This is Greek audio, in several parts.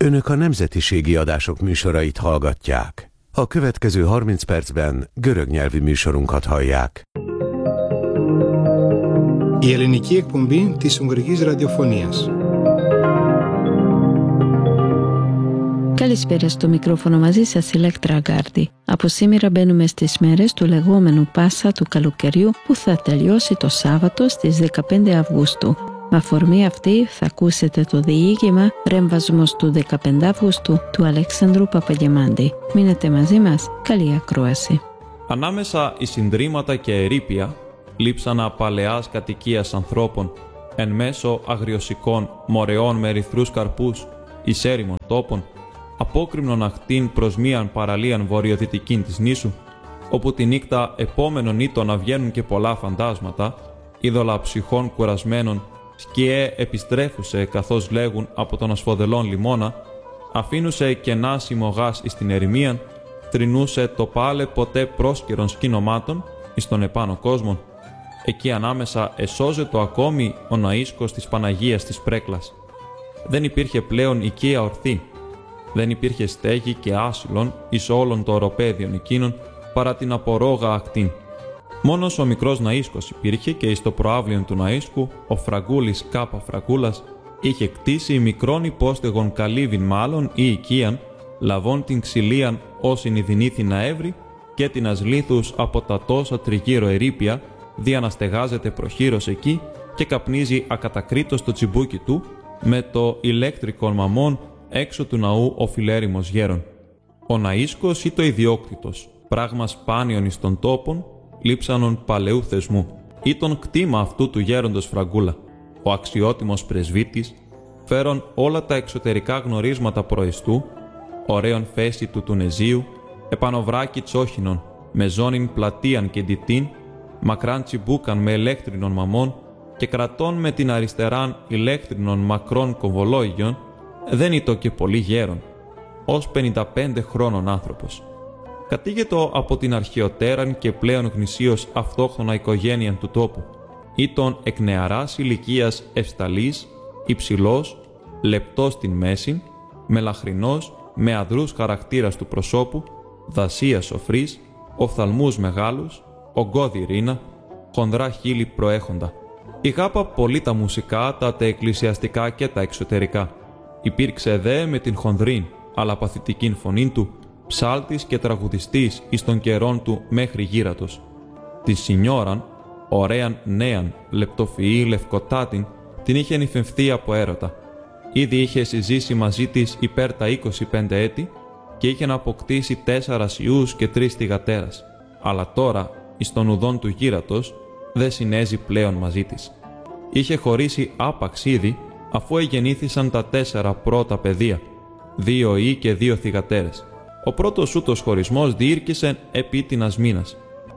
Önök a nemzetiségi adások műsorait hallgatják. A következő 30 percben görög nyelvű műsorunkat hallják. Η ελληνική εκπομπή της Ουγγρικής Ραδιοφωνίας. Καλησπέρα, στο μικρόφωνο μαζί σας Ηλέκτρα Αγκάρτη. Από σήμερα μπαίνουμε στις μέρες του λεγόμενου Πάσα του καλοκαιριού που θα τελειώσει το Σάββατο στις 15 Αυγούστου. Με αφορμή αυτή θα ακούσετε το διήγημα «Ρέμβασμος του 15 Αυγούστου» του Αλέξανδρου Παπαγεμάντη. Μείνετε μαζί μας, καλή ακρόαση. Ανάμεσα εις συντρίμματα και ερείπια, λείψανα παλαιάς κατοικίας ανθρώπων, εν μέσω αγριοσικών μορεών με ερυθρούς καρπούς, εις έρημων τόπων, απόκρημνον αχτήν προς μίαν παραλίαν βορειοδυτικήν της νήσου, όπου τη νύχτα επόμενον ήτο να βγαίνουν και πολλά φαντάσματα, είδωλα ψυχών κουρασμένων, σκιέ επιστρέφουσε καθώς λέγουν από τον ασφοδελών λιμώνα, αφήνουσε κενά συμμογάς εις την ερημίαν, τρινούσε το πάλε ποτέ πρόσκαιρων σκηνομάτων εις τον επάνω κόσμον. Εκεί ανάμεσα εσώζετο ακόμη ο ναΐσκος της Παναγίας της Πρέκλας. Δεν υπήρχε πλέον οικία ορθή. Δεν υπήρχε στέγη και άσυλον εις όλων το οροπέδιον εκείνων παρά την απορόγα ακτήν. Μόνος ο μικρός ναΐσκος υπήρχε και εις το προάβλιον του ναΐσκου ο Φραγκούλης Κάπα Φραγκούλας είχε κτίσει μικρόν υπόστεγον καλύβιν μάλλον ή οικίαν, λαβών την ξυλίαν όσην ηδινήθη να έβρι και την ασλήθους από τα τόσα τριγύρω ερείπια, δια να στεγάζεται προχείρος εκεί και καπνίζει ακατακρίτως το τσιμπούκι του με το ηλέκτρικον μαμόν έξω του ναού ο φιλέριμος γέρον. Ο ναΐσκος ή το ιδιόκτητος, πράγμα σπάνιον εις των τόπων, λείψανον παλαιού θεσμού, ή τον κτήμα αυτού του γέροντος Φραγκούλα. Ο αξιότιμος πρεσβύτης, φέρον όλα τα εξωτερικά γνωρίσματα προεστού, ωραίον φέση του Τουνεζίου, επανοβράκι τσόχινον, με ζώνην πλατείαν και ντυτήν, μακράν τσιμπούκαν με ηλέκτρινον μαμών και κρατών με την αριστεράν ηλέκτρινον μακρόν κομβολόγιον, δεν ήτο και πολύ γέρον, ως 55 χρόνων άνθρωπος. Κατήγετο από την αρχαιοτέραν και πλέον γνησίως αυτόχθονα οικογένεια του τόπου. Ήτον εκ νεαράς ηλικίας ευσταλής, υψηλός, λεπτός στην μέση, μελαχρινός, με αδρούς χαρακτήρας του προσώπου, δασία σοφρής, οφθαλμούς μεγάλους, ογκώδη ρίνα, χονδρά χείλη προέχοντα. Ηγάπα πολύ τα μουσικά, τα εκκλησιαστικά και τα εξωτερικά. Υπήρξε δε με την χονδρίν, αλλά παθητικήν φωνήν του, ψάλτης και τραγουδιστής εις των καιρών του μέχρι γύρατος. Τη σινιόραν, ωραίαν νέαν, λεπτοφυή, λευκοτάτην, την είχε νυφευθεί από έρωτα. Ήδη είχε συζήσει μαζί της υπέρ τα 25 έτη και είχε να αποκτήσει 4 ιούς και 3 θυγατέρας. Αλλά τώρα, εις των ουδών του γύρατος, δεν συνέζει πλέον μαζί της. Είχε χωρίσει άπαξ ήδη, αφού εγεννήθησαν τα 4 πρώτα παιδεία, 2 ιοί και 2 θυγατέρες. Ο πρώτος ούτος χωρισμός διήρκησε επί τινας μήνας.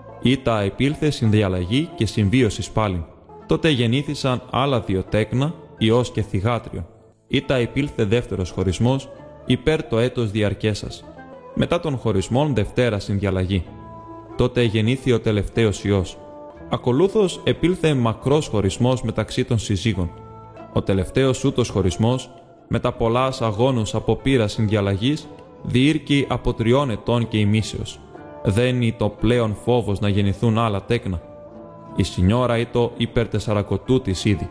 Ήτα επήλθε συνδιαλλαγή και συμβίωση πάλιν. Τότε γεννήθησαν άλλα 2 τέκνα, ιός και θυγάτριον. Ήτα επήλθε δεύτερος χωρισμός, υπέρ το έτος διαρκέσας. Μετά των χωρισμών δευτέρα συνδιαλλαγή. Τότε γεννήθη ο τελευταίος ιός. Ακολούθως επήλθε μακρός χωρισμός μεταξύ των συζύγων. Ο τελευταίος ούτος χωρισμός, μετά πολλάς αγώνους από πείρα συνδιαλλαγής, διήρκει από 3 ετών και ημίσεως. Δεν ήτο πλέον φόβος να γεννηθούν άλλα τέκνα. Η σινιόρα ήτο υπέρ 400 της ήδη.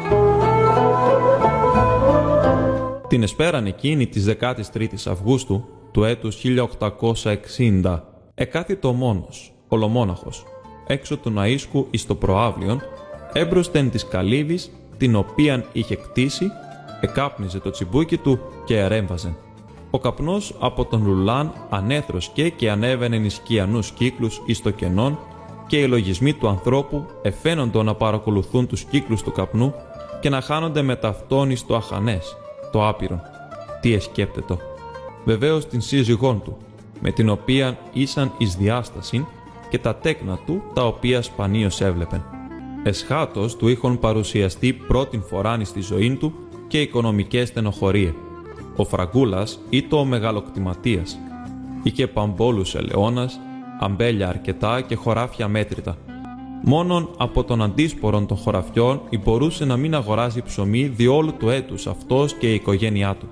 Την εσπέραν εκείνη της 13ης Αυγούστου του έτους 1860 εκάθιτο μόνος, ολομόναχος, έξω του ναΐσκου εις το προάβλιον, έμπροσθεν της καλύβης, την οποίαν είχε κτίσει, εκάπνιζε το τσιμπούκι του και ερέμβαζε. Ο καπνός από τον λουλάν ανέθροσκε και ανέβαινε εις σκιανούς κύκλους εις το κενόν και οι λογισμοί του ανθρώπου εφαίνοντο να παρακολουθούν τους κύκλους του καπνού και να χάνονται με ταυτόν εις το αχανές, το άπειρον. Τι εσκέπτετο. Βεβαίως την σύζυγόν του, με την οποία ήσαν εις διάσταση και τα τέκνα του τα οποία σπανίως έβλεπεν. Εσχάτως του είχον παρουσιαστεί πρώτην φοράν στη ζωή του και οικονομικές στενοχωρίες. Ο Φραγκούλας ήτο ο μεγαλοκτηματίας. Είχε παμπόλους ελαιώνας, αμπέλια αρκετά και χωράφια μέτρητα. Μόνον από τον αντίσπορον των χωραφιών μπορούσε να μην αγοράζει ψωμί διόλου του έτους αυτός και η οικογένειά του.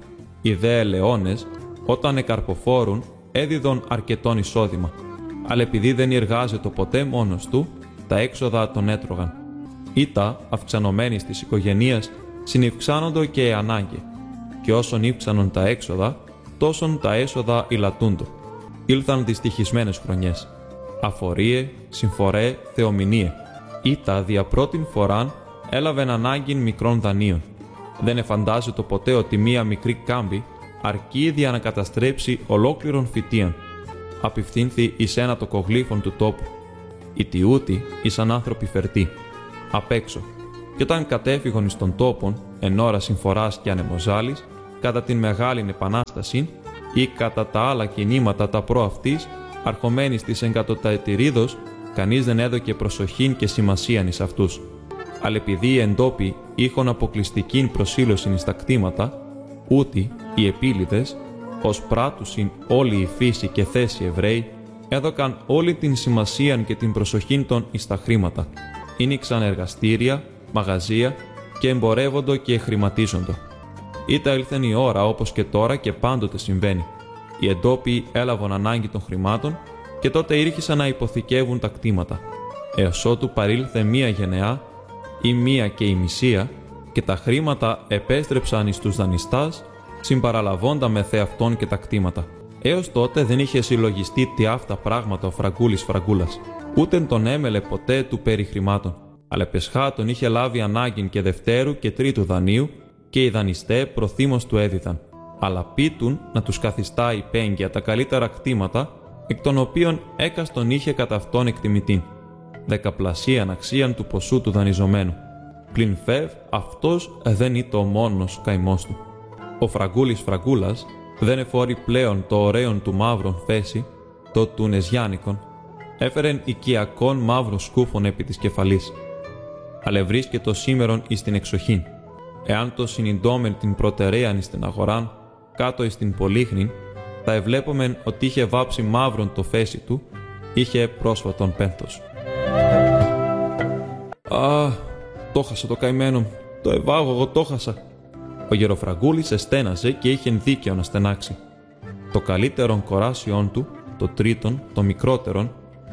Οι δε ελαιώνες, όταν εκαρποφόρουν, έδιδον αρκετόν εισόδημα, αλλά επειδή δεν εργάζεται ποτέ μόνος του, τα έξοδα τον έτρωγαν. Ήτα, αυξανωμένης της οικογενείας, συνυυξάνοντο και ανάγκη, και όσον ύψανον τα έξοδα, τόσον τα έσοδα υλατούντο. Ήλθαν δυστυχισμένες χρονιές. Αφορίε, συμφορέ, θεομηνίε. Ήτα δια πρώτην φοράν έλαβεν ανάγκην μικρών δανείων. Δεν εφαντάζεται ποτέ ότι μία μικρή κάμπη αρκεί δια να καταστρέψει ολόκληρον φυτίαν. Απευθύνθη εις ένα το κογλύφων του τόπου. Οι τιούτοι ήσαν άνθρωποι φερτοί, απ' έξω, και όταν κατέφυγον εις των τόπων, εν ώρα συμφοράς και ανεμοζάλης, κατά την Μεγάλην Επανάσταση ή κατά τα άλλα κινήματα τα προαυτής, αρχομένης της εγκατοταετηρίδος, κανείς δεν έδωκε προσοχήν και σημασίαν εις αυτούς. Αλλά επειδή οι εντόπιοι είχον αποκλειστικήν προσήλωσιν εις τα κτήματα, ούτι οι επίλυτες, ως πράτουσιν όλη η φύση και θέση Εβραίοι, έδωκαν όλη την σημασίαν και την προσοχήν των εις τα χρήματα. Ήνιξαν εργαστήρια, μαγαζία και εμπορεύοντο και χρηματίζοντο. Ήτα ήλθεν η ώρα, όπως και τώρα και πάντοτε συμβαίνει. Οι εντόπιοι έλαβαν ανάγκη των χρημάτων και τότε ήρχισαν να υποθηκεύουν τα κτήματα. Έως ότου παρήλθε μία γενεά ή μία και η μισία και τα χρήματα επέστρεψαν εις τους δανειστάς, συμπαραλαβώντα με θεαυτόν και τα κτήματα. Έως τότε δεν είχε συλλογιστεί τι αυτά πράγματα ο Φραγκούλης Φραγκούλας, ούτε τον έμελε ποτέ του περί χρημάτων. Αλλά πεσχά τον είχε λάβει ανάγκην και δευτέρου και τρίτου δανείου και οι δανειστέ προθύμως του έδιδαν. Αλλά πείτουν να τους καθιστά υπέγγια τα καλύτερα κτήματα, εκ των οποίων έκαστον είχε κατά αυτόν εκτιμητήν, δεκαπλασίαν αξίαν του ποσού του δανειζομένου. Πλην φεύ αυτός δεν ήταν ο μόνος καημός του. Ο Φραγκούλης Φραγκούλας δεν εφόρει πλέον το ωραίον του μαύρον φέση, το του Νεζιάνικον, έφερεν οικιακόν μαύρο σκούφον επί της κεφαλής. Αλλά βρίσκεται σήμερον εις την εξοχήν. Εάν το συνειντόμεν την προτεραίαν εις την αγοράν, κάτω εις την πολύχνην, θα εβλέπομεν ότι είχε βάψει μαύρον το φέση του, είχε πρόσφατον πένθος. «Α, το χάσα το καημένο μου, το ευάγωγο το χάσα». Ο γεροφραγκούλης εστέναζε και είχε δίκαιο να στενάξει. Το καλύτερον κοράσιόν του, το τρίτον, το μικρότερον,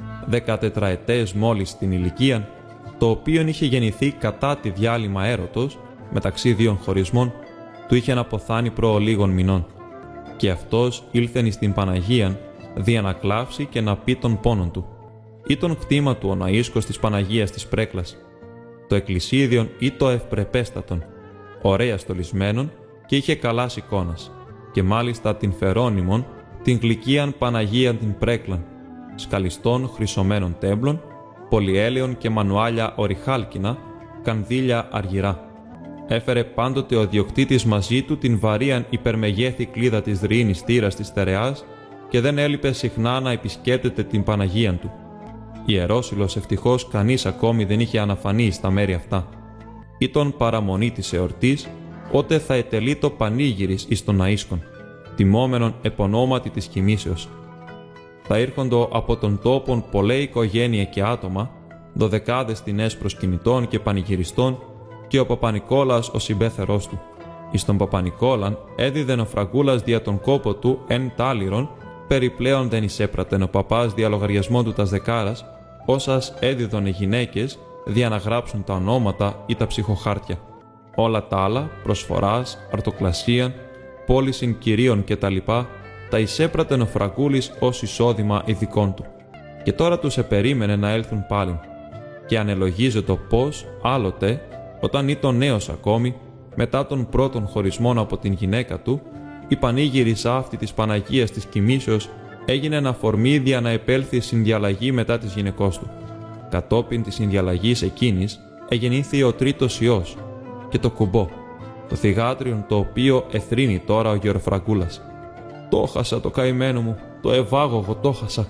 14 ετές μόλις στην ηλικία, το οποίον είχε γεννηθεί κατά τη διάλειμμα έρωτος, μεταξύ δύο χωρισμών, του είχε αποθάνει προ λίγων μηνών. Και αυτός ήλθεν εις την Παναγίαν, δια να κλάψει και να πει τον πόνον του. Ή τον κτήμα του ο Ναΐσκος της Παναγίας της Πρέκλας. Το εκκλησίδιον ή το ευπρεπέστατον, ωραία στολισμένον και είχε καλάς εικόνας, και μάλιστα την Φερόνιμον, την γλυκίαν Παναγίαν την Πρέκλαν, σκαλιστών χρυσωμένων τέμπλων, πολυέλαιων και μανουάλια οριχάλκινα, κανδύλια αργυρά. Έφερε πάντοτε ο διοκτήτης μαζί του την βαρίαν υπερμεγέθη κλίδα της δρυήνης θύρας της στερεάς και δεν έλειπε συχνά να επισκέπτεται την Παναγίαν του. Ιερόσυλος ευτυχώς κανείς ακόμη δεν είχε αναφανεί στα μέρη αυτά. Ήταν παραμονή της εορτής, ότε θα ετελεί το πανήγυρις εις των Ναΐσκων, τιμόμενον επωνόματι της κοιμήσεως. Θα ήρχοντο από τον τόπον πολλέ οικογένεια και άτομα, δωδεκάδες τινές προσκυνητών και πανηγυριστών, και ο Παπανικόλας ο συμπέθερός του. Εις τον Παπανικόλαν έδιδεν ο Φραγκούλας δια τον κόπο του εν τάλιρον, περιπλέον δεν εισέπρατεν ο παπάς δια λογαριασμών του τας δεκάρας, όσας έδιδον οι γυναίκες δια να γράψουν τα ονόματα ή τα ψυχοχάρτια. Όλα τα άλλα, προσφοράς, αρτοκλασίαν, πώλησιν κυρίων κτλ. Τα εισέπρατεν ο Φραγκούλης ως εισόδημα ειδικών του. Και τώρα τους επερίμενε να έλθουν πάλιν. Και ανελογίζεται πώς, άλλοτε, όταν ήταν νέος ακόμη, μετά τον πρώτον χωρισμόν από την γυναίκα του, η πανήγυρισα αυτή της Παναγίας της Κοιμήσεως έγινε αφορμή δια να επέλθει συνδιαλλαγή μετά της γυναικός του. Κατόπιν της συνδιαλλαγής εκείνης εγεννήθη ο τρίτος Υιός και το κουμπό, το θυγάτριον το οποίο εθρύνει τώρα ο γεροφραγκούλας. «Το χάσα το καημένο μου, το ευάγωγο το χάσα».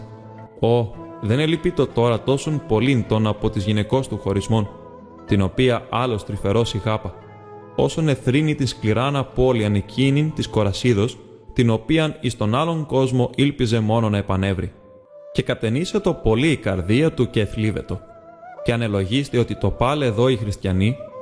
Δεν ελυπείτο τώρα τόσον πολλήν τον από της γυναικός του χωρισμών, την οποία άλλος τρυφερός ηγάπα, όσον εθρύνει τη σκληράν απώλειαν εκείνην της Κορασίδος, την οποίαν εις τον άλλον κόσμο ήλπιζε μόνο να επανέβρει. Και κατενήσε το πολύ η καρδία του και εθλίβετο. Και ανελογίστε ότι το πάλε εδώ οι χριστιανοί,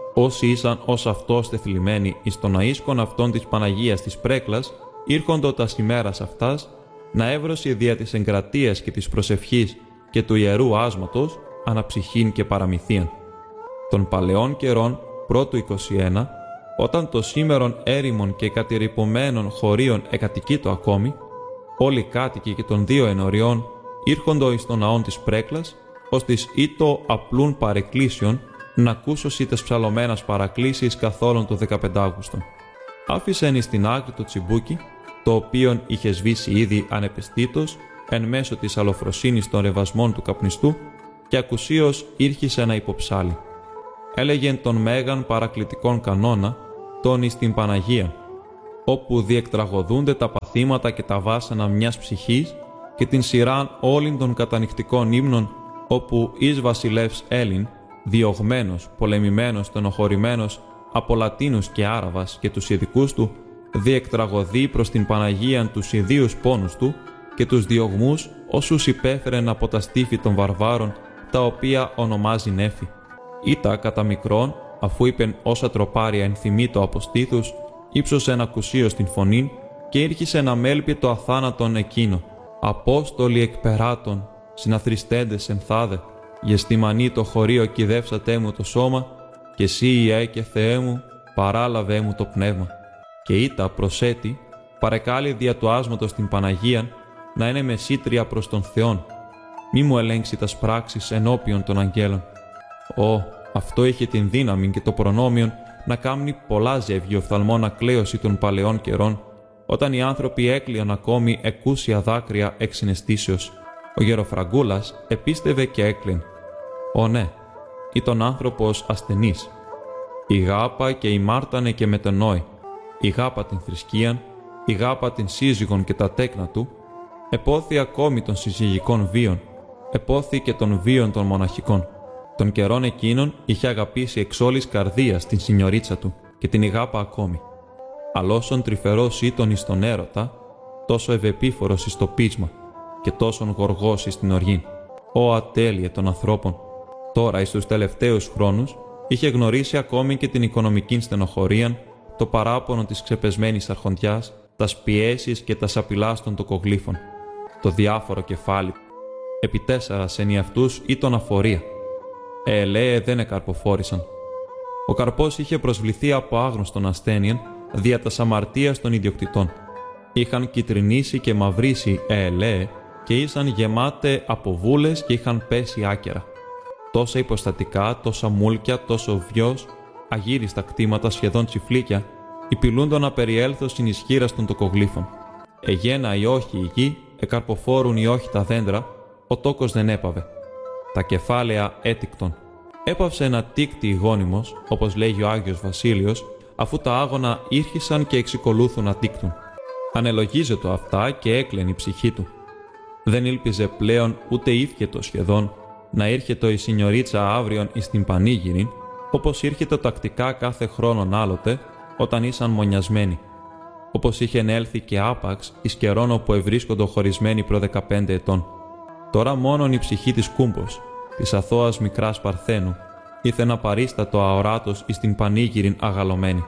όσοι ήσαν ως αυτός τεθλιμμένοι εις των αΐσκων αυτών της Παναγίας της Πρέκλας, ήρχοντο τας ημέρας αυτάς, να έβρωση δια της εγκρατείας και της προσευχής και του ιερού άσματος, αναψυχήν και παραμυθίαν. Των παλαιών καιρών, πρώτου 21, όταν το σήμερον έρημον και κατηρυπωμένων χωρίων εκατοικείτο ακόμη, όλοι οι κάτοικοι και των δύο ενωριών ήρχοντο εις των ναών της Πρέκλας, ως της ήτο απλούν παρεκκλήσεων, να ακούσωσι τες ψαλωμένας παρακλήσεις καθόλων το 15 Αύγουστον. Άφησεν εις την άκρη το τσιμπούκι, το οποίον είχε σβήσει ήδη ανεπαισθήτως εν μέσω της αλοφροσύνης των ρεβασμών του καπνιστού, και ακουσίως ήρχισε να υποψάλει. Έλεγεν τον μέγαν παρακλητικόν κανόνα, τον εις την Παναγία, όπου διεκτραγωδούνται τα παθήματα και τα βάσανα μιας ψυχής και την σειράν όλην των κατανυχτικών ύμνων, όπου εις βασιλεύς Έλλην, διωγμένος, πολεμημένος, στενοχωρημένος από Λατίνους και Άραβας και τους ειδικούς του, διεκτραγωδεί προς την Παναγίαν τους ιδίους πόνους του και τους διωγμούς όσους υπέφερεν από τα στήφη των βαρβάρων, τα οποία ονομάζει νέφη. Ήτα κατά μικρόν, αφού είπεν όσα τροπάρια ενθυμίτο από στήθους, ύψωσε ένα κουσίο στην φωνήν και ήρχισε να μέλπει το αθάνατον εκείνο. Απόστολοι εκπεράτων, συναθριστέντες ενθάδε, γεστημανή το χωρίο κυδεύσατέ μου το σώμα, και εσύ Ιε και Θεέ μου, παράλαβέ μου το πνεύμα. Και ήτα προσέτη, παρεκάλει δια του άσματος την Παναγίαν, να είναι μεσήτρια προς τον Θεόν. Μη μου ελέγξει τας πράξεις ενώπιον των αγγέλων. Αυτό είχε την δύναμη και το προνόμιον να κάμνει πολλά ζεύγη οφθαλμών ακλαίωση των παλαιών καιρών, όταν οι άνθρωποι έκλειαν ακόμη εκούσια δάκρυα εξ συναισθήσεως. Ο Γεροφραγκούλας επίστευε και έκλειν. Ναι, ήταν άνθρωπος ασθενής. Ηγάπα και ημάρτανε και μετενόη. Ηγάπα την θρησκείαν, ηγάπα την σύζυγον και τα τέκνα του, επόθη ακόμη των συζυγικών βίων, επόθη και των βίων των μοναχικών. Των καιρών εκείνων είχε αγαπήσει εξ όλης καρδίας την σινιωρίτσα του και την ηγάπα ακόμη. Αλώσον τρυφερός ήταν εις τον έρωτα, τόσο ευεπίφορος εις το πείσμα και τόσον γοργός εις την οργήν. Ατέλειε των ανθρώπων. Τώρα εις τους τελευταίους χρόνους είχε γνωρίσει ακόμη και την οικονομική στενοχωρίαν, το παράπονο της ξεπεσμένης αρχοντιάς, τας πιέσεις και τας απειλάς των τοκογλύφων. Το διάφορο κεφάλι. Επί 4 ενιαυτούς ήταν αφορία. Ελέε δεν εκαρποφόρησαν. Ο καρπός είχε προσβληθεί από άγνωστον ασθένειαν δια τας αμαρτίας των ιδιοκτητών. Είχαν κυτρινήσει και μαυρίσει ελέε και ήσαν γεμάτε από βούλες και είχαν πέσει άκερα. Τόσα υποστατικά, τόσα μούλκια, τόσο βιος, αγύριστα κτήματα σχεδόν τσιφλίκια, υπηλούντο να περιέλθω συνισχύρας των τοκογλύφων. Εγένα ή όχι η γη, εκαρποφόρουν ή όχι τα δέντρα, ο τόκος δεν έπαβε. Τα κεφάλαια έτικτον. Έπαυσε ένα τίκτη γόνιμος, όπως λέγει ο Άγιος Βασίλειος, αφού τα άγωνα ήρχισαν και εξικολούθουν να τίκτουν. Ανελογίζετο αυτά και έκλαινε η ψυχή του. Δεν ήλπιζε πλέον ούτε ήφκετο σχεδόν να ήρχετο η σινιωρίτσα αύριον εις την πανήγυριν, όπως ήρχεται τακτικά κάθε χρόνον άλλοτε, όταν ήσαν μονιασμένοι. Όπως είχεν έλθει και άπαξ εις καιρόν όπου ευρίσκοντο χωρισμένοι προ 15 ετών. Τώρα μόνον η ψυχή της Κούμπος, της αθώας μικράς Παρθένου, ήθε να παρίστατο αοράτος εις την πανήγυριν αγαλωμένη.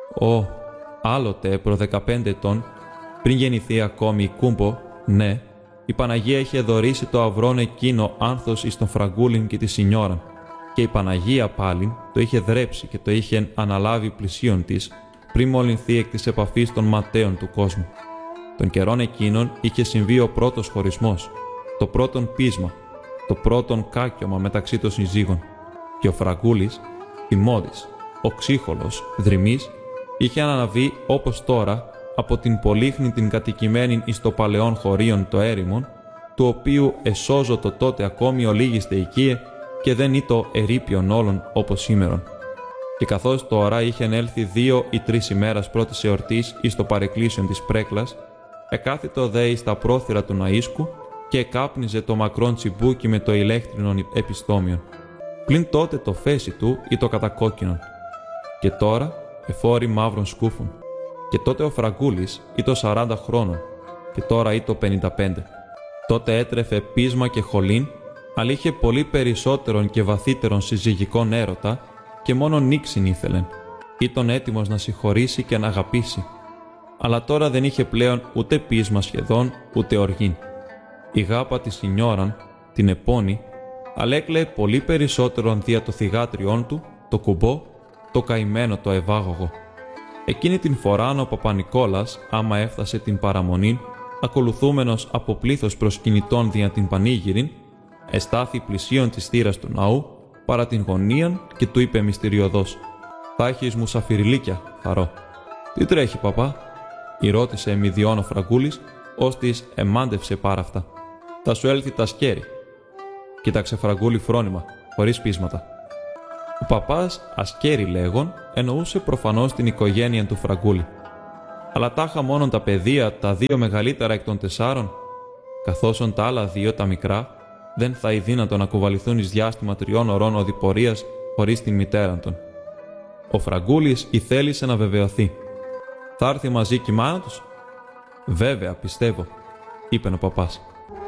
Άλλοτε προ 15 ετών, πριν γεννηθεί ακόμη η Κούμπο, ναι, η Παναγία είχε δωρήσει το αυρόν εκείνο άνθος εις τον Φραγκούλιν και τη Σινιώραν, και η Παναγία πάλιν το είχε δρέψει και το είχε αναλάβει πλησίον της, πριν μολυνθεί εκ της επαφής των ματέων του κόσμου. Των καιρών εκείνων είχε συμβεί ο πρώτος χωρισμός, το πρώτον πείσμα, το πρώτον κάκιωμα μεταξύ των συζύγων, και ο Φραγκούλης, Τιμώδης, ο Ξύχολος, Δρυμής, είχε αναβεί όπως τώρα από την πολύχνη την κατοικημένην εις το παλαιόν χωρίον το έρημον, του οποίου εσώζω το τότε ακόμη ολίγιστε οικίε και δεν ήτο ερείπιον όλων όπως σήμερον. Και καθώς τώρα είχεν έλθει 2 ή 3 ημέρας πρώτης εορτής εις το παρεκκλήσιον της Πρέκλας, εκάθιτο δε εις τα πρόθυρα του ναΐσκου και εκάπνιζε το μακρόν τσιμπούκι με το ηλέκτρινον επιστόμιον. Πλην τότε το φέση του ή το κατακόκκινον. Και τώρα εφόρη μαύρων σκούφων. Και τότε ο Φραγκούλης ήτο 40 χρόνων, και τώρα ήτο 55. Τότε έτρεφε πείσμα και χολήν, αλλά είχε πολύ περισσότερον και βαθύτερον συζυγικών έρωτα, και μόνο νίξιν ήθελεν. Ήταν έτοιμος να συγχωρήσει και να αγαπήσει. Αλλά τώρα δεν είχε πλέον ούτε πείσμα σχεδόν, ούτε οργήν. Η γάπα της Σινιώραν, την επώνη, αλέκλαιε πολύ περισσότερον δια το θυγάτριόν του, το κουμπό, το καημένο το ευάγωγο. Εκείνη την φοράν ο Παπα-Νικόλας, άμα έφτασε την παραμονήν, ακολουθούμενος από πλήθος προσκυνητών δια την πανήγυριν, εστάθη πλησίον της θύρας του ναού, παρά την γωνίαν και του είπε μυστηριωδώς: «Θα έχεις μουσαφιριλίκια, θαρώ». «Τι τρέχει, παπά?» ρώτησε εμιδιών ο Φραγκούλης, ώστις εμάντευσε πάρα αυτά. «Θα σου έλθει τα σκέρι». «Κοίταξε, Φραγκούλη, φρόνημα, χωρίς πείσματα». Ο παπάς ασκέρι λέγον εννοούσε προφανώς την οικογένεια του Φραγκούλη. Αλλά τάχα μόνον τα παιδεία, τα δύο μεγαλύτερα εκ των 4, καθώς τα άλλα δύο, τα μικρά, δεν θα είναι δύνατο να κουβαληθούν εις διάστημα 3 ωρών οδηπορίας χωρίς την μητέρα των. Ο Φραγκούλης ηθέλησε να βεβαιωθεί. «Θα έρθει μαζί κι η μάνα τους?» «Βέβαια, πιστεύω», είπε ο παπάς.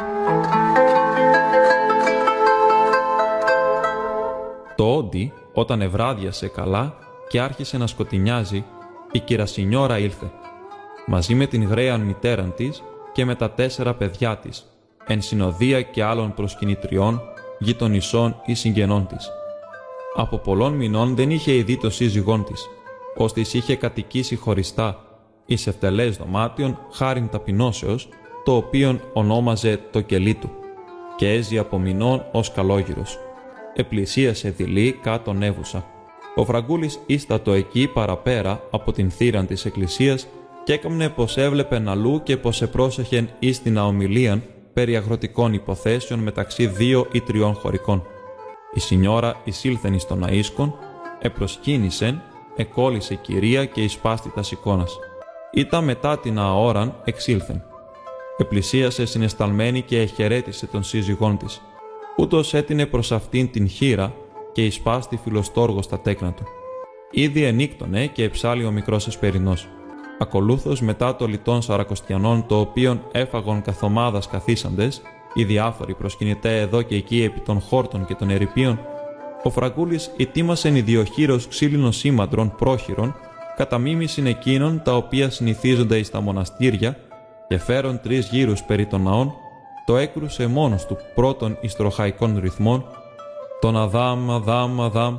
Το όντι, όταν ευράδιασε καλά και άρχισε να σκοτεινιάζει, η κυρασινιώρα ήλθε, μαζί με την γραίαν μητέραν της και με τα 4 παιδιά της, εν συνοδεία και άλλων προσκυνητριών, γειτονισσών ή συγγενών της. Από πολλών μηνών δεν είχε ειδεί το σύζυγόν της, ώστε είχε κατοικήσει χωριστά, εις ευτελές δωμάτιον χάριν ταπεινώσεως, το οποίον ονόμαζε το κελί του, και έζει από μηνών ως καλόγυρος. Επλησίασε δειλή κάτω νεύουσα. Ο Φραγκούλης ίστατο εκεί παραπέρα από την θύραν της εκκλησίας και έκαμνε πως έβλεπε αλλού και πως επρόσεχεν εις την αομιλίαν περί αγροτικών υποθέσεων μεταξύ 2 ή 3 χωρικών. Η Σινιώρα εισήλθεν εις τον αΐσκον, επροσκύνησεν, εκόλλησε κυρία και εισπάστη τας εικόνας. Ήταν μετά την αόραν εξήλθεν. Επλησίασε συναισθαλμένη και εχαιρέτησε τον σύζυγόν της. Ούτως έτεινε προς αυτήν την χείρα και εισπάστη φιλοστόργο στα τέκνα του. Ήδη ενύκτωνε και εψάλει ο μικρός Εσπερινός. Ακολούθως μετά το λιτών Σαρακοστιανών, το οποίον έφαγον καθομάδας καθίσαντες, οι διάφοροι προσκυνητέ εδώ και εκεί επί των χόρτων και των ερειπίων, ο Φραγκούλης ετοίμασεν ιδιοχείρος ξύλινων σήμαντρων πρόχειρων, κατά μίμησιν εκείνων τα οποία συνηθίζονται εις τα μοναστήρια, και φέρον 3 γύρους περί των ναών, το έκρουσε μόνος του πρώτων ιστροχαϊκών ρυθμών, τον Αδάμ, Αδάμ, Αδάμ,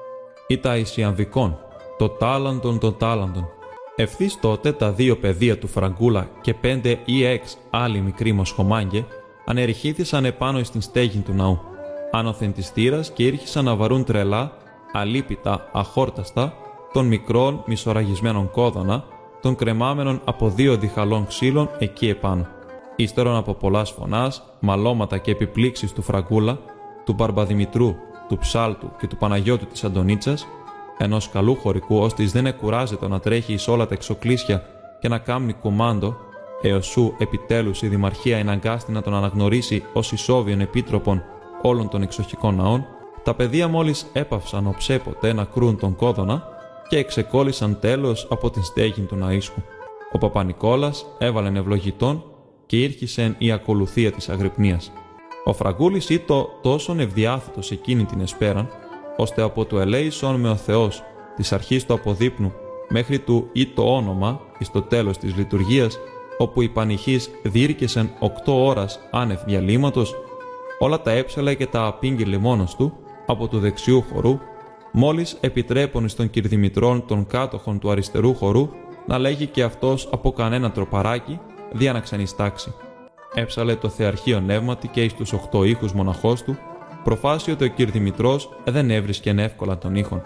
ή τα Ισιαμβικών, το τάλαντον, το τάλαντον. Ευθύς τότε τα 2 παιδεία του Φραγκούλα και 5 ή 6 άλλοι μικροί μοσχομάγκε ανερχήθησαν επάνω στην στέγη του ναού, άνωθεν της θύρας και ήρχισαν να βαρούν τρελά, αλίπητα, αχόρταστα, των μικρών μισοραγισμένων κόδωνα, των κρεμάμενων από 2 διχαλών ξύλων εκεί επάνω. Ύστερον από πολλάς φωνάς, μαλώματα και επιπλήξεις του Φραγκούλα, του Μπαρμπαδημητρού, του Ψάλτου και του Παναγιώτου της Αντωνίτσας, ενός καλού χωρικού, ώστις δεν εκουράζεται να τρέχει εις όλα τα εξοκλήσια και να κάμνει κουμάντο, έως σου επιτέλους η Δημαρχία εναγκάστη να τον αναγνωρίσει ως ισόβιον επίτροπον όλων των εξοχικών ναών, τα παιδεία μόλις έπαυσαν οψέποτε να κρούν τον κόδωνα και εξεκόλλησαν τέλος από την στέγη του ναΐσκου. Ο Παπα-Νικόλας έβαλεν ευλογητών και ήρχισεν η ακολουθία της Αγρυπνίας. Ο Φραγκούλης ήτο τόσον ευδιάθετος εκείνη την εσπέραν, ώστε από το ελέησον με ο Θεός της αρχής του αποδείπνου μέχρι του ή το όνομα εις το τέλος της λειτουργίας, όπου οι πανηχείς διήρκεσαν 8 ώρας άνευ διαλύματος, όλα τα έψαλε και τα απήγγειλε μόνος του από του δεξιού χορού, μόλις επιτρέπων εις τον Κυρδημητρών των κάτοχων του αριστερού χορού να λέγει και αυτός από κανένα τροπαράκι δια να ξανιστάξει. Έψαλε το Θεαρχείο Νεύματι και εις τους 8 ήχους μοναχός του, προφάσι ότι ο Κυρδημητρός δεν έβρισκεν εύκολα τον ήχον.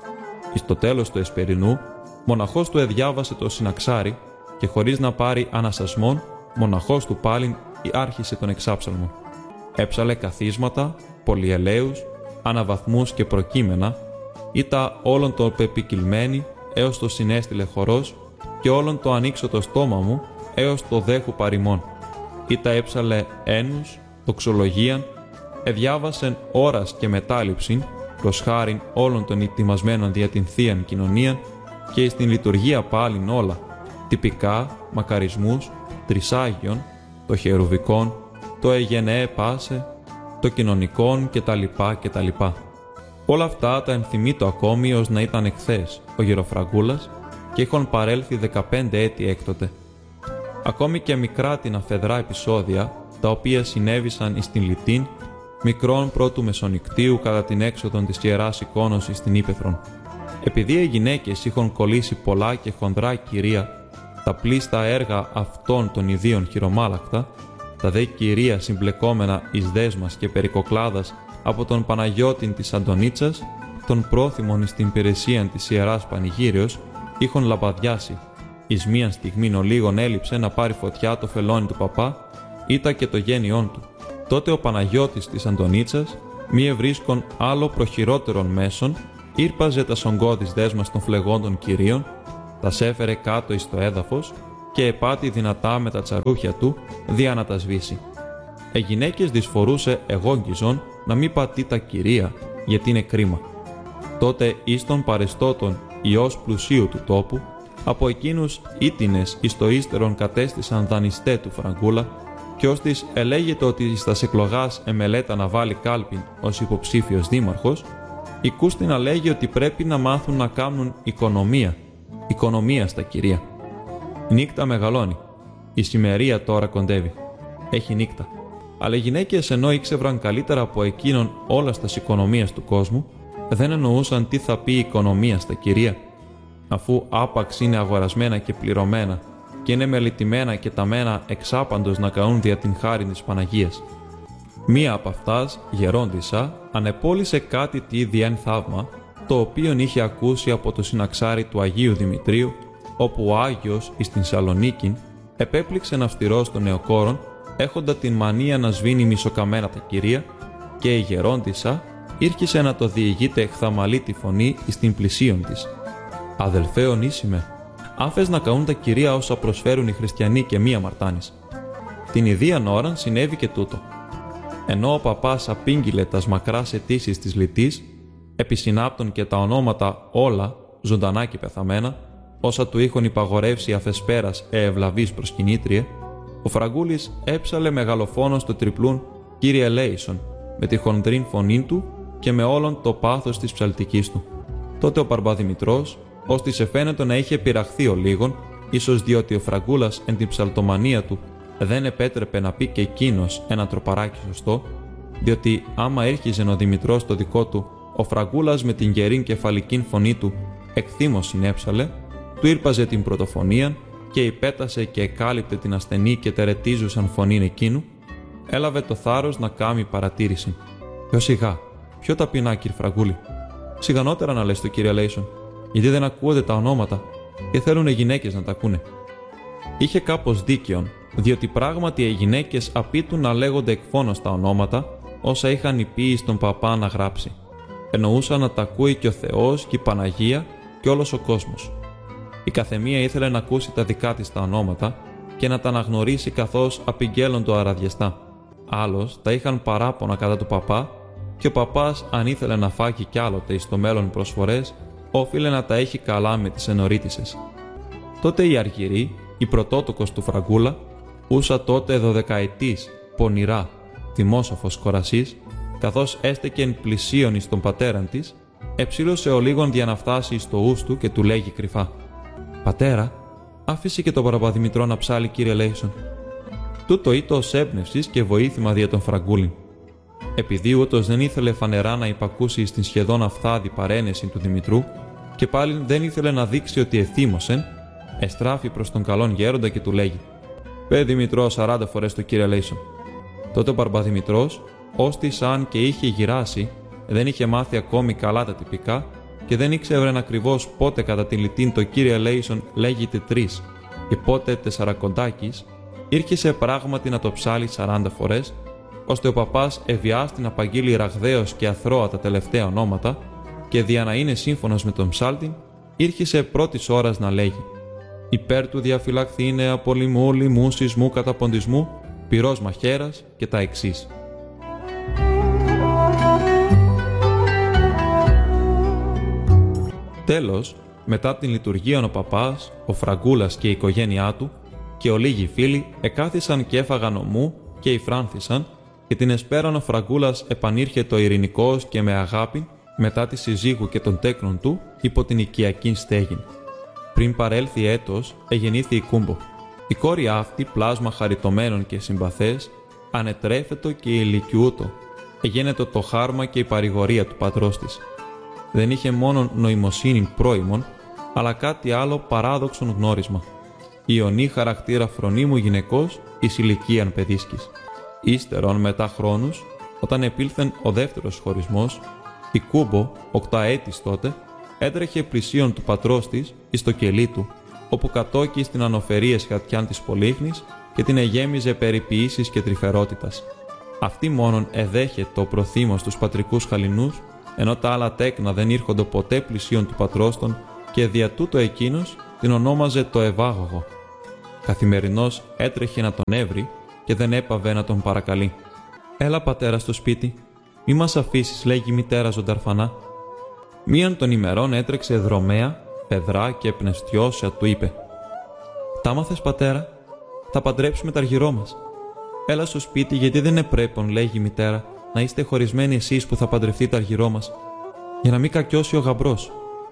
Εις το τέλος του Εσπερινού, μοναχός του εδιάβασε το συναξάρι και χωρίς να πάρει ανασασμόν, μοναχός του πάλιν άρχισε τον εξάψαλμο. Έψαλε καθίσματα, πολυελαίους, αναβαθμούς και προκείμενα, ήτα όλον το πεπικυλμένη έως το συνέστηλε χορός και όλον το ανοίξω το στόμα μου έως το δέχου παρημών. Ήτα έψαλε ένους, τοξολογίαν, εδιάβασεν ώρας και μετάληψην προς χάριν όλων των ετοιμασμένων δια την Θείαν Κοινωνίαν και στην λειτουργία πάλιν όλα, τυπικά, μακαρισμούς, τρισάγιον, το χερουβικών, το εγενέ πάσε, το κοινωνικών κτλ. Όλα αυτά τα ενθυμείτο ακόμη ως να ήταν εχθές ο γεροφραγκούλας και είχαν παρέλθει 15 έτη έκτοτε. Ακόμη και μικρά την αφεδρά επεισόδια, τα οποία συνέβησαν εις την Λιτήν, μικρών πρώτου μεσονικτίου κατά την έξοδον της Ιεράς Εικόνος εις την Ύπαιθρον. Επειδή οι γυναίκες είχαν κολλήσει πολλά και χονδρά κυρία, τα πλήστα έργα αυτών των ιδίων χειρομάλακτα, τα δε κυρία συμπλεκόμενα εις δέσμας και περικοκλάδας από τον Παναγιώτην της Αντωνίτσας, των πρόθυμων εις την υπηρεσία της Ιεράς Πανηγύριος, είχαν λαμπαδιάσει. Εις μίαν στιγμήν ολίγων έλειψε να πάρει φωτιά το φελόνι του παπά, ήτα και το γένιόν του. Τότε ο Παναγιώτης της Αντωνίτσας, μη ευρίσκον άλλο προχειρότερον μέσον, ήρπαζε τα σογκώδης δέσμας των φλεγόντων κυρίων, τα σέφερε κάτω εις το έδαφος και επάτη δυνατά με τα τσαρούχια του, δια να τα σβήσει. Γυναίκες δυσφορούσε εγόγγιζον να μη πατεί τα κυρία, γιατί είναι κρίμα. Τότε εις των παρεστώτων ιός πλουσίου του τόπου, από εκείνους ήτινες εις το ύστερον κατέστησαν δανειστέ του Φραγκούλα, και ως της ελέγεται ότι εις τας εκλογάς εμελέτα να βάλει κάλπιν ως υποψήφιος δήμαρχος, οικούστην να λέγει ότι πρέπει να μάθουν να κάνουν οικονομία στα κυρία. Νύκτα μεγαλώνει. Η σημερία τώρα κοντεύει. Έχει νύκτα. Αλλά οι γυναίκες, ενώ ήξευραν καλύτερα από εκείνον όλα στα οικονομίας του κόσμου, δεν εννοούσαν τι θα πει οικονομία στα κυρία, αφού άπαξ είναι αγορασμένα και πληρωμένα και είναι μελετημένα και ταμένα εξάπαντος να καούν δια την χάριν της Παναγίας. Μία από αυτάς, γερόντισσα, ανεπόλυσε κάτι τι διέν θαύμα, το οποίον είχε ακούσει από το συναξάρι του Αγίου Δημητρίου, όπου ο Άγιος εις την Σαλονίκην επέπληξε αυστηρός των νεοκόρων, έχοντα την μανία να σβήνει μισοκαμένα τα κυρία, και η γερόντισσα ήρχισε να το διηγείται εχθαμαλή τη φωνή εις την πλησίον της. «Αδελφέ ονίσιμε, άφες να καούν τα κυρία όσα προσφέρουν οι χριστιανοί και μία μαρτάνης». Την ιδίαν ώραν συνέβη και τούτο. Ενώ ο παπάς απήγγειλε τας μακράς αιτήσεις της Λιτής, επισυνάπτων και τα ονόματα όλα, ζωντανά και πεθαμένα, όσα του είχαν υπαγορεύσει αφεσπέρας ευλαβής προσκυνήτριε, ο Φραγκούλης έψαλε μεγαλοφόνο στο τριπλούν «Κύριε Λέησον», με τη χονδρήν φωνή του και με όλον το πάθος της ψαλτικής του. Τότε ο Παρπαδημητρός, ώστις εφαίνεται να είχε πειραχθεί ο λίγον, ίσως διότι ο Φραγκούλας εν την ψαλτομανία του δεν επέτρεπε να πει και εκείνος ένα τροπαράκι σωστό, διότι άμα έρχιζε ο Δημητρός το δικό του, ο Φραγκούλας με την γερήν κεφαλικήν φωνή του εκθήμως συνέψαλε, του ήρπαζε την πρωτοφωνία και υπέτασε και εκάλυπτε την ασθενή και τερετίζουσαν φωνήν εκείνου, έλαβε το θάρρος να κάμει παρατήρηση. «Πιο σιγά, πιο ταπεινά, κύριε Φραγκούλη. Σιγανότερα να λες το κύριε Λέησον, γιατί δεν ακούονται τα ονόματα και θέλουν οι γυναίκες να τα ακούνε». Είχε κάπως δίκαιον, διότι πράγματι οι γυναίκες απείτουν να λέγονται εκφώνως τα ονόματα, όσα είχαν η ποιη στον παπά να γράψει. Εννοούσαν να τα ακούει και ο Θεός και η Παναγία και όλος ο κόσμος. Η καθεμία ήθελε να ακούσει τα δικά της τα ονόματα και να τα αναγνωρίσει καθώς απειγγέλλοντο αραδιαστά. Άλλος τα είχαν παράπονα κατά του παπά και ο παπάς, αν ήθελε να φάγει κι άλλοτε εις το μέλλον προσφορές, όφιλε να τα έχει καλά με τις ενορίτισσες. Τότε η Αργυρή, η πρωτότοκος του Φραγκούλα, ούσα τότε 12ετής, πονηρά, θυμόσοφος κορασής, καθώς έστεκεν πλησίον εις τον πατέραν της, εψήλωσε ο λίγον για να φτάσει στο ους του και του λέγει κρυφά: «Πατέρα, άφησε και τον Παραπαδημητρό να ψάλει, κύριε Λέησον». Τούτο ήτο ως έμπνευσης και βοήθημα δια τον Φραγκούλην. Επειδή ούτως δεν ήθελε φανερά να υπακούσει στην σχεδόν αφθάδη παρένεση του Δημητρού και πάλι δεν ήθελε να δείξει ότι εθύμωσεν, εστράφη προς τον καλόν γέροντα και του λέγει: «Πε Δημητρό 40 φορές το κύριε Λέησον». Τότε ο Παρπαδημητρός, ώστις αν και είχε γυράσει, δεν είχε μάθει ακόμη καλά τα τυπικά και δεν ήξερε ακριβώς πότε κατά τη Λιτήν το κύριε Λέησον λέγεται 3 και πότε 40, ήρχισε πράγματι να το ψάλει 40 φορές, ώστε ο παπάς ευιάστη να απαγγείλει ραγδαίως και αθρώα τα τελευταία ονόματα και δια να είναι σύμφωνος με τον ψάλτη, ήρχισε πρώτης ώρας να λέγει: «Υπέρ του διαφυλαχθήνε από λοιμού, λοιμού, σεισμού, καταποντισμού, πυρός μαχαίρας» και τα εξής. Τέλος, μετά την λειτουργία ο παπάς, ο Φραγκούλας και η οικογένειά του και ο λίγοι φίλοι εκάθισαν και έφαγαν ομού και υφράνθησαν και την εσπέραν ο Φραγκούλας επανήρχετο ειρηνικός και με αγάπη μετά τη συζύγου και των τέκνων του υπό την οικιακήν στέγην. Πριν παρέλθει έτος, εγεννήθη η Κούμπο. Η κόρη αυτή, πλάσμα χαριτωμένων και συμπαθές, ανετρέφετο και ηλικιούτο, εγένετο το χάρμα και η παρηγορία του πατρός της. Δεν είχε μόνο νοημοσύνη πρόημον, αλλά κάτι άλλο παράδοξον γνώρισμα. Ιωνή χαρακτήρα φρονίμου γυναικός εις ηλικίαν παιδίσκης. Ύστερον μετά χρόνους, όταν επήλθεν ο δεύτερος χωρισμός, η Κούμπο, 8 τότε, έτρεχε πλησίον του πατρός της εις το κελί του, όπου κατόκει στην ανοφερία σχατιάν της Πολύχνης και την εγέμιζε περιποιήσεις και τρυφερότητας. Αυτή μόνον εδέχε το προθύμο στους πατρικούς χαλινούς, ενώ τα άλλα τέκνα δεν ήρχοντο ποτέ πλησίον του πατρός των και δια τούτο εκείνος την ονόμαζε το Ευάγωγο. Καθημερινώς έτρεχε να τον έβρει και δεν έπαβε να τον παρακαλεί. «Έλα πατέρα στο σπίτι, μη μας αφήσεις», λέγει η μητέρα ζωνταρφανά. Μίαν των ημερών έτρεξε δρομέα, πεδρά και πνευστιώσια του είπε: «Τα μάθες πατέρα, θα παντρέψουμε τ' αργυρό μας. Έλα στο σπίτι, γιατί δεν επρέπον», λέγει η μητέρα, «να είστε χωρισμένοι εσείς που θα παντρευτεί τ' αργυρό μας, για να μην κακιώσει ο γαμπρός».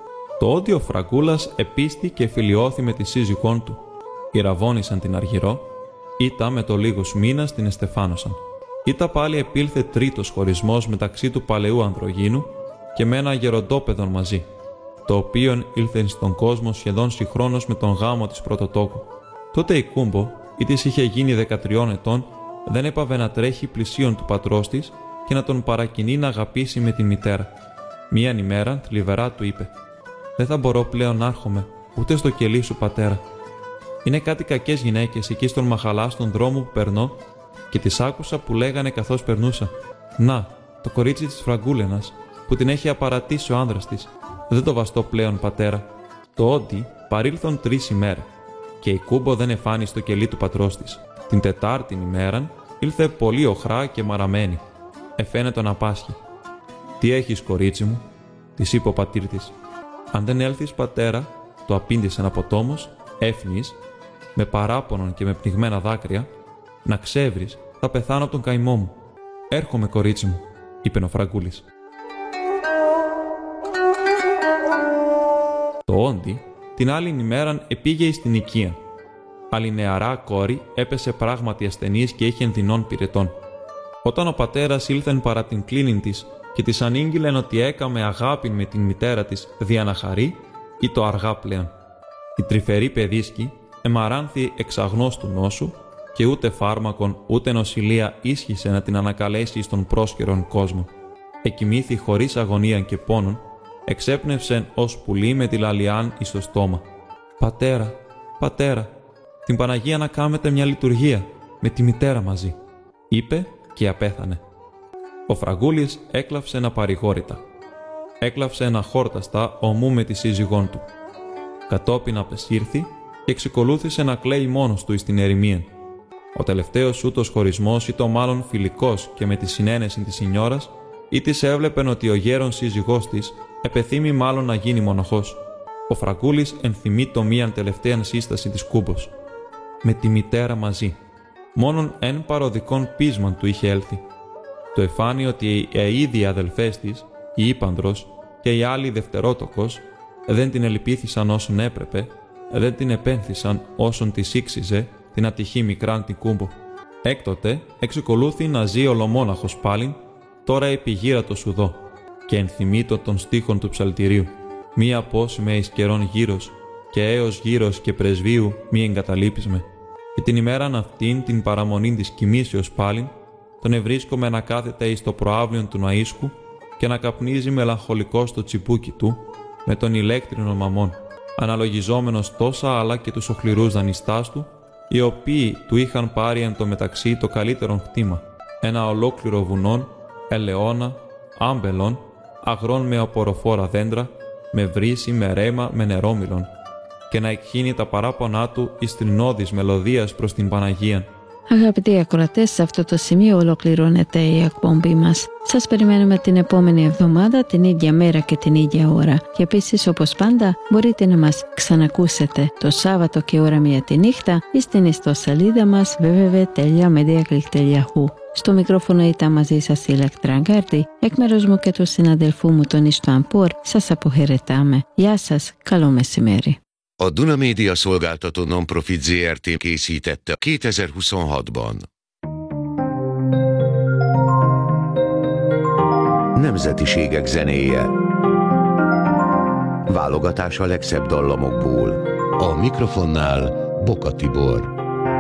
Το όντιο Φραγκούλας επίστη και φιλιώθη με τη σύζυγόν του. Ηραβώνησαν την αργυρό, ήτα με το λίγους μήνας την εστεφάνωσαν. Ήτα πάλι επήλθε τρίτος χωρισμός μεταξύ του παλαιού ανδρογίνου και με ένα γεροντόπεδον μαζί, το οποίον ήλθε στον κόσμο σχεδόν συγχρόνως με τον γάμο της πρωτοτόκου. Τότε η Κούμπο, ή της είχε γίνει 13 ετών, δεν έπαβε να τρέχει πλησίον του πατρός της και να τον παρακινεί να αγαπήσει με την μητέρα. Μίαν ημέρα θλιβερά του είπε: «Δεν θα μπορώ πλέον να έρχομαι ούτε στο κελί σου, πατέρα. Είναι κάτι κακές γυναίκες εκεί στον μαχαλά στον δρόμο που περνώ και τις άκουσα που λέγανε καθώς περνούσα: Να, το κορίτσι της Φραγκούλενας που την έχει απαρατήσει ο άνδρας της. Δεν το βαστώ πλέον, πατέρα». Το όντι παρήλθον 3 ημέρα και η Κούμπο δεν εφάνει στο κελί του πατρός της. Την τετάρτην ημέραν ήλθε πολύ οχρά και μαραμένη. Εφαίνεται να πάσχει. «Τι έχεις, κορίτσι μου?» της είπε ο πατήρ της. «Αν δεν έλθεις, πατέρα», το απήντησε από τόμος, έφνης, με παράπονον και με πνιγμένα δάκρυα, «να ξέβρεις, θα πεθάνω από τον καημό μου». «Έρχομαι, κορίτσι μου», είπε ο Φραγκούλης. Το όντι την άλλη ημέραν επήγε εις την οικία. Αλλά νεαρά κόρη έπεσε πράγματι ασθενής και είχε ενδυνών πυρετών. Όταν ο πατέρας ήλθεν παρά την κλίνην της και της ανήγγειλεν ότι έκαμε αγάπη με την μητέρα της δια να χαρεί, ή το αργά πλέον. Η τρυφερή παιδίσκη εμαράνθη εξαγνώστου νόσου και ούτε φάρμακον ούτε νοσηλεία ίσχυσε να την ανακαλέσει στον πρόσχερον κόσμο. Εκοιμήθη χωρίς αγωνίαν και πόνον, εξέπνευσεν ως πουλί με τη λαλιάν εις το στόμα. «Πατέρα, πατέρα, την Παναγία να κάμετε μια λειτουργία με τη μητέρα μαζί», είπε και απέθανε. Ο Φραγκούλης έκλαψε απαρηγόρητα. Έκλαψε αχόρταστα ομού με τη σύζυγόν του. Κατόπιν απεσύρθη και εξεκολούθησε να κλαίει μόνος του εις την ερημία. Ο τελευταίος ούτως χωρισμός ήταν μάλλον φιλικός και με τη συνένεση της σινιώρας, ή της έβλεπεν ότι ο γέρον σύζυγός της επεθύμει μάλλον να γίνει μοναχός. Ο Φραγκούλης ενθυμεί το μίαν τελευταίαν σύσταση της Κούμπος. Με τη μητέρα μαζί. Μόνον εν παροδικόν πείσμαν του είχε έλθει. Το εφάνει ότι οι ίδιοι αδελφές της, η ύπανδρος και οι άλλοι δευτερότοκος, δεν την ελυπήθησαν όσον έπρεπε, δεν την επένθησαν όσον της ήξιζε την ατυχή μικράν την Κούμπο. Έκτοτε εξεκολούθη να ζει ολομόναχος πάλιν, τώρα επιγύρα το σουδό, και ενθυμείτο των στίχων του ψαλτηρίου. «Μη απόσημε εις καιρόν γύρος, και έως γύρος και πρεσβείου μη εγκαταλείπεις με». Και την ημέραν αυτήν την παραμονήν της κοιμήσεως πάλιν, τον ευρίσκομαι να κάθεται εις το προάβλιον του ναΐσκου και να καπνίζει μελαγχολικός στο τσιπούκι του, με τον ηλέκτρινο μαμών, αναλογιζόμενος τόσα αλλά και τους οχληρούς δανειστάς του, οι οποίοι του είχαν πάρει εν τω μεταξύ το καλύτερον χτήμα, ένα ολόκληρο βουνόν, ελαιώνα, άμπελον, αγρών με αποροφόρα δέντρα, με βρύση, με ρέμα, με νερόμυλον, και να εκχύνει τα παράπονά του εις τρινώδης μελωδίας προς την Παναγία. Αγαπητοί ακροατές, σε αυτό το σημείο ολοκληρώνεται η εκπομπή μας. Σας περιμένουμε την επόμενη εβδομάδα, την ίδια μέρα και την ίδια ώρα. Και επίσης, όπως πάντα, μπορείτε να μας ξανακούσετε το Σάββατο και ώρα 1 τη νύχτα ή στην ιστοσελίδα μας www.mediaclick.hu. Στο μικρόφωνο ήταν μαζί σας η Ηλέκτρα Αγκάρδη. Εκ μέρους μου και του συναδελφού μου τον Ισtván Por, σας αποχαιρετάμε. Γεια σας, καλό messziméri. A Duna Média Szolgáltató Nonprofit Zrt. készítette 2026-ban. Nemzetiségek zenéje. Válogatás a legszebb dallamokból. A mikrofonnál Boka Tibor.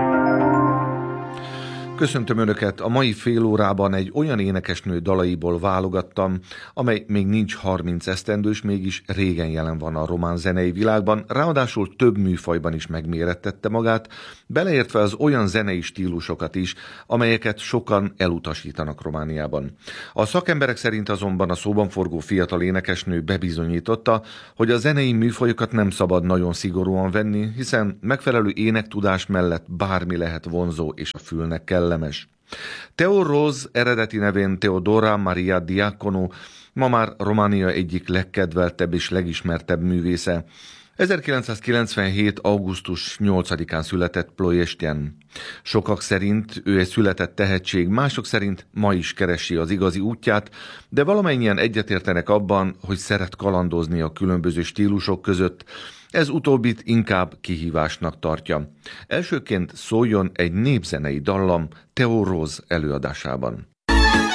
Köszöntöm Önöket! A mai fél órában egy olyan énekesnő dalaiból válogattam, amely még nincs 30 esztendős, mégis régen jelen van a román zenei világban, ráadásul több műfajban is megmérettette magát, beleértve az olyan zenei stílusokat is, amelyeket sokan elutasítanak Romániában. A szakemberek szerint azonban a szóban forgó fiatal énekesnő bebizonyította, hogy a zenei műfajokat nem szabad nagyon szigorúan venni, hiszen megfelelő énektudás mellett bármi lehet vonzó és a fülnek kellemes. Teo Rose, eredeti nevén Teodora Maria Diaconu, ma már Románia egyik legkedveltebb és legismertebb művésze. 1997. augusztus 8-án született Ploieștian. Sokak szerint ő egy született tehetség, mások szerint ma is keresi az igazi útját, de valamennyien egyetértenek abban, hogy szeret kalandozni a különböző stílusok között. Ez utóbbit inkább kihívásnak tartja. Elsőként szóljon egy népzenei dallam Teo Rose előadásában.